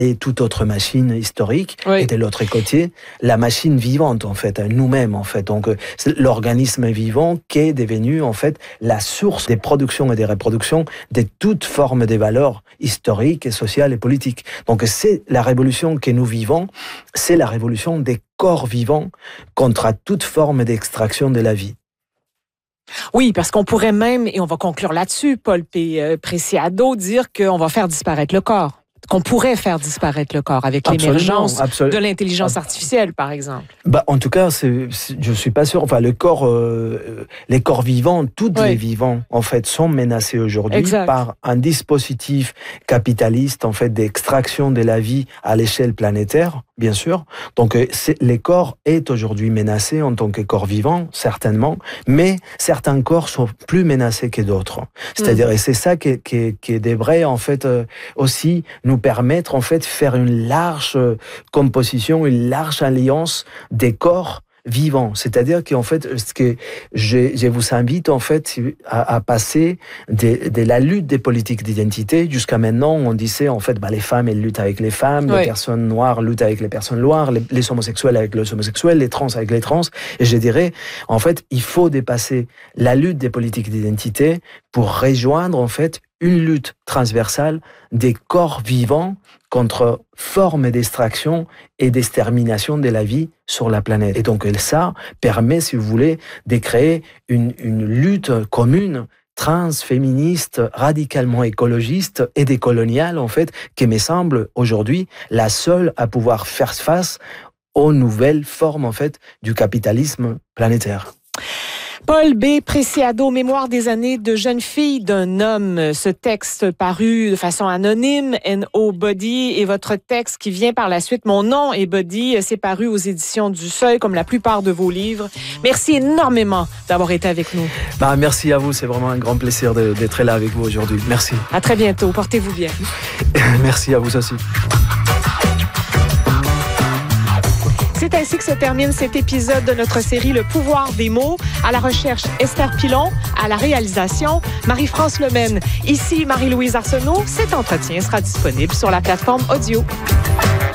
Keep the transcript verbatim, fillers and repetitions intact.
et toute autre machine historique, oui. et de l'autre côté, la machine vivante, en fait, nous-mêmes, en fait. Donc, c'est l'organisme vivant qui est devenu, en fait, la source des productions et des reproductions de toutes formes de valeurs historiques, et sociales et politiques. Donc, c'est la révolution que nous vivons, c'est la révolution des corps vivants contre toute forme d'extraction de la vie. Oui, parce qu'on pourrait même, et on va conclure là-dessus, Paul P. Preciado, dire qu'on va faire disparaître le corps. Qu'on pourrait faire disparaître le corps avec Absolument, l'émergence absolument. de l'intelligence artificielle, par exemple. Bah, en tout cas, c'est, c'est, je suis pas sûr. Enfin, le corps, euh, les corps vivants, tous oui. les vivants, en fait, sont menacés aujourd'hui exact. Par un dispositif capitaliste, en fait, d'extraction de la vie à l'échelle planétaire, bien sûr. Donc, c'est, les corps est aujourd'hui menacé en tant que corps vivant, certainement, mais certains corps sont plus menacés que d'autres. C'est-à-dire, mmh. et c'est ça qui, qui, qui devrait, en fait, euh, aussi nous permettre, en fait, de faire une large composition, une large alliance des corps vivants. C'est-à-dire qu'en fait, ce que je, je vous invite, en fait, à, à passer de, de la lutte des politiques d'identité. Jusqu'à maintenant, on disait, en fait, bah, les femmes, elles luttent avec les femmes, oui. les personnes noires luttent avec les personnes noires, les, les homosexuels avec les homosexuels, les trans avec les trans. Et je dirais, en fait, il faut dépasser la lutte des politiques d'identité pour rejoindre, en fait, une lutte transversale des corps vivants contre formes d'extraction et d'extermination de la vie sur la planète. Et donc ça permet, si vous voulez, de créer une, une lutte commune transféministe, radicalement écologiste et décoloniale, en fait, qui me semble aujourd'hui la seule à pouvoir faire face aux nouvelles formes, en fait, du capitalisme planétaire. Paul B. Preciado, Mémoire des années de jeune fille d'un homme. Ce texte paru de façon anonyme, Nobody, et votre texte qui vient par la suite, Mon nom est Body, c'est paru aux éditions du Seuil, comme la plupart de vos livres. Merci énormément d'avoir été avec nous. Bah, merci à vous, c'est vraiment un grand plaisir de, d'être là avec vous aujourd'hui. Merci. À très bientôt, portez-vous bien. Merci à vous aussi. C'est ainsi que se termine cet épisode de notre série Le pouvoir des mots. À la recherche, Esther Pilon. À la réalisation, Marie-France Lemaine. Ici, Marie-Louise Arsenault. Cet entretien sera disponible sur la plateforme audio.